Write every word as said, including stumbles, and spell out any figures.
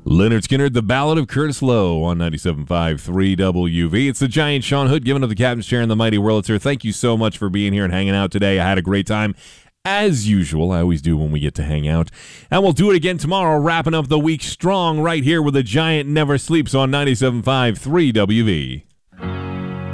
Leonard Skinner, The Ballad of Curtis Lowe on ninety-seven point five three W V. It's the Giant Sean Hood giving up the captain's chair in the Mighty Wurlitzer. Thank you so much for being here and hanging out today. I had a great time. As usual, I always do when we get to hang out. And we'll do it again tomorrow, wrapping up the week strong right here with the Giant Never Sleeps on ninety-seven point five three W V.